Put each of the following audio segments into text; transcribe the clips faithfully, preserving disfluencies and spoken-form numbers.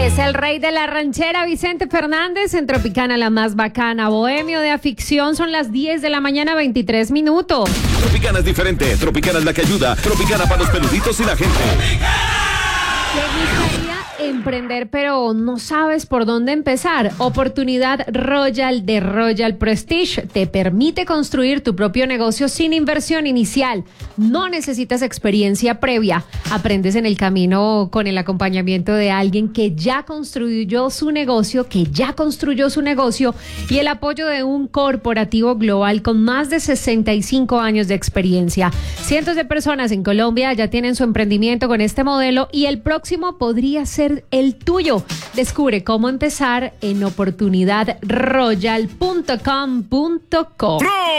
Es el rey de la ranchera, Vicente Fernández, en Tropicana, la más bacana. Bohemio de aficción, son las diez de la mañana, veintitrés minutos. Tropicana es diferente, Tropicana es la que ayuda, Tropicana para los peluditos y la gente. ¿Te gustaría emprender pero no sabes por dónde empezar? Oportunidad Royal de Royal Prestige te permite construir tu propio negocio sin inversión inicial. No necesitas experiencia previa. Aprendes en el camino con el acompañamiento de alguien que ya construyó su negocio, que ya construyó su negocio y el apoyo de un corporativo global con más de sesenta y cinco años de experiencia. Cientos de personas en Colombia ya tienen su emprendimiento con este modelo y el próximo podría ser el tuyo. Descubre cómo empezar en oportunidad royal punto com punto co.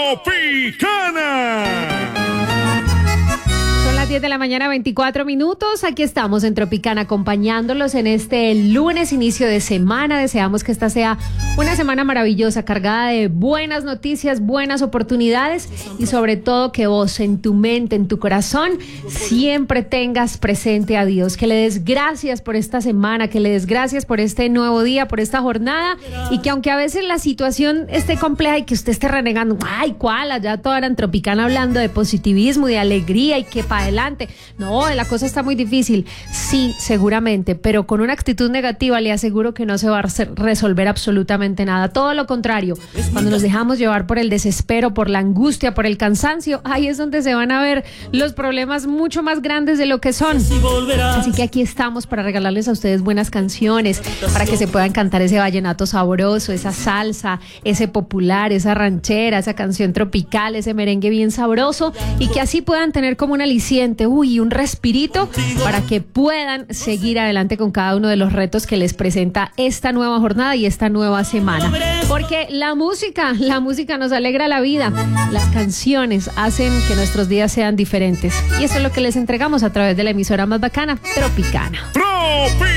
Tropicana. Son las diez de la mañana, veinticuatro minutos. Aquí estamos en Tropicana acompañándolos en este lunes, inicio de semana. Deseamos que esta sea una semana maravillosa, cargada de buenas noticias, buenas oportunidades y sobre todo que vos en tu mente, en tu corazón, siempre tengas presente a Dios. Que le des gracias por esta semana, que le des gracias por este nuevo día, por esta jornada y que aunque a veces la situación esté compleja y que usted esté renegando, ay, ¿cuál? Allá toda la Tropicana hablando de positivismo, de alegría y que para adelante. No, la cosa está muy difícil. Sí, seguramente, pero con una actitud negativa le aseguro que no se va a resolver absolutamente nada. Todo lo contrario, cuando nos dejamos llevar por el desespero, por la angustia, por el cansancio, ahí es donde se van a ver los problemas mucho más grandes de lo que son. Así que aquí estamos para regalarles a ustedes buenas canciones, para que se puedan cantar ese vallenato sabroso, esa salsa, ese popular, esa ranchera, esa canción tropical, ese merengue bien sabroso y que así puedan tener como una aliciente, uy, un respirito para que puedan seguir adelante con cada uno de los retos que les presenta esta nueva jornada y esta nueva semana. Porque la música, la música nos alegra la vida. Las canciones hacen que nuestros días sean diferentes. Y eso es lo que les entregamos a través de la emisora más bacana, Tropicana.